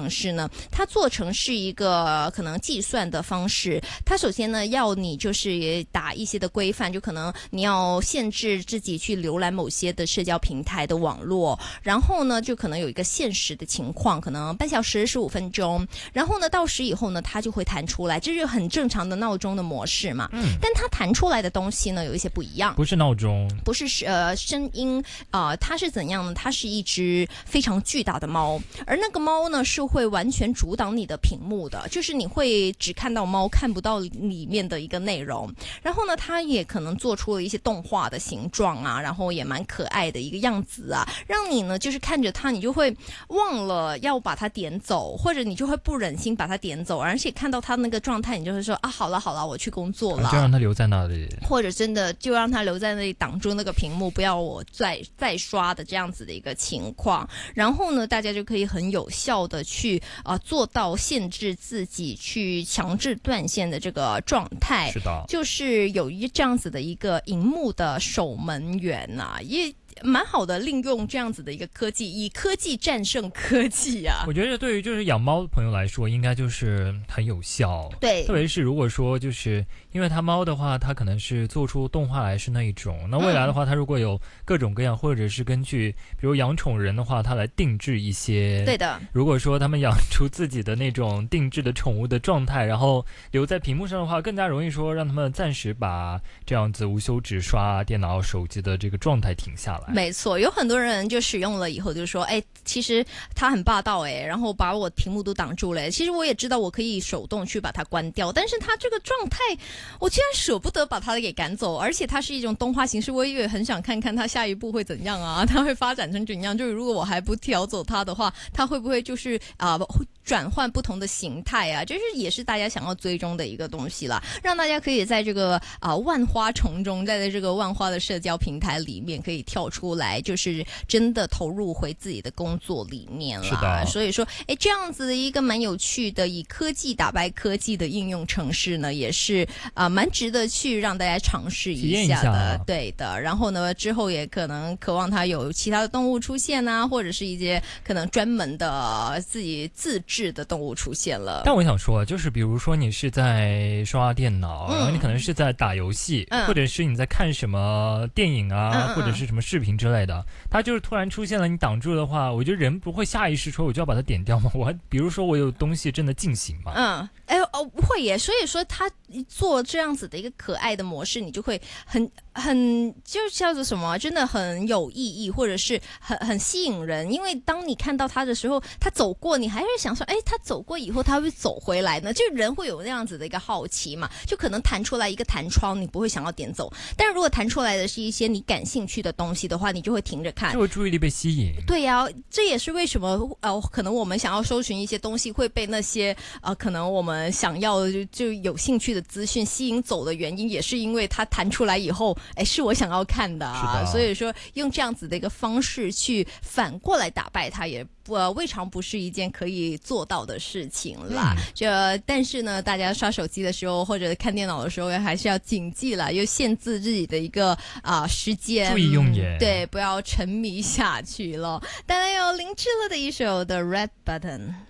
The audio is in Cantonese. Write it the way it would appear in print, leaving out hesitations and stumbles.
程式呢，它做成是一个可能计算的方式。它首先呢要你就是也打一些的规范，就可能你要限制自己去浏览某些的社交平台的网络，然后呢就可能有一个限时的情况，可能半小时15分钟，然后呢到时以后呢它就会弹出来，这是很正常的闹钟的模式嘛。但它弹出来的东西呢有一些不一样， 不是闹钟， 不是声音它是怎样呢？它是一只非常巨大的猫，而那个猫呢是会完全阻挡你的屏幕的，就是你会只看到猫，看不到里面的一个内容。然后呢它也可能做出了一些动画的形状啊，然后也蛮可爱的一个样子啊，让你呢就是看着它你就会忘了要把它点走，或者你就会不忍心把它点走，而且看到它那个状态你就会说啊好了好了我去工作了， 就让它留在那里， 或者真的就让它留在那里挡住那个屏幕，不要我再刷的这样子的一个情况。然后呢大家就可以很有效的去做到限制自己去强制断线的这个状态。 是的， 就是有这样子的一个荧幕的守门员啊，也蛮好的利用这样子的一个科技，以科技战胜科技啊。 我觉得对于就是养猫的朋友来说应该就是很有效， 对， 特别是如果说就是因为它猫的话它可能是做出动画来是那一种，那未来的话它如果有各种各样，或者是根据比如养宠人的话它来定制一些， 对的， 如果说他们养出自己的那种定制的宠物的状态，然后留在屏幕上的话更加容易说让他们暂时把这样子无休止刷电脑手机的这个状态停下来。 没错，有很多人就使用了以后就说其实它很霸道然后把我屏幕都挡住了其实我也知道我可以手动去把它关掉，但是它这个状态我居然舍不得把它给赶走，而且它是一种动画形式，我也很想看看它下一步会怎样啊，它会发展成怎样，就是如果我还不调走它的话，它会不会就是转换不同的形态啊，这是也是大家想要追踪的一个东西啦，让大家可以在这个万花丛中，在这个万花的社交平台里面可以跳出来，就是真的投入回自己的工作里面啦。 是的， 所以说这样子的一个蛮有趣的以科技打败科技的应用程式呢，也是蛮值得去让大家尝试一下的。对的，然后呢之后也可能渴望它有其他的动物出现啊，或者是一些可能专门的自己自制的动物出现了。 但我想说就是比如说你是在刷电脑，然后你可能是在打游戏，或者是你在看什么电影啊，或者是什么视频之类的，它就是突然出现了你挡住的话，我觉得人不会下意识说我就要把它点掉吗？比如说我有东西真的进行吗？ 会耶，所以说他做这样子的一个可爱的模式，你就会很就叫做什么，真的很有意义，或者是很吸引人。因为当你看到他的时候，他走过，你还会想说，他走过以后他会走回来呢？就人会有那样子的一个好奇嘛，就可能弹出来一个弹窗，你不会想要点走，但是如果弹出来的是一些你感兴趣的东西的话，你就会停着看， 就会注意力被吸引。 对呀，这也是为什么可能我们想要搜寻一些东西会被那些可能我们想要就有兴趣的资讯吸引走的原因，也是因为它弹出来以后是我想要看的啊，所以说用这样子的一个方式去反过来打败它也未尝不是一件可以做到的事情啦。但是呢大家刷手机的时候或者看电脑的时候还是要谨记啦，又限制自己的一个时间， 注意用眼， 对，不要沉迷下去了。当然有林志乐的一首的 Red Button。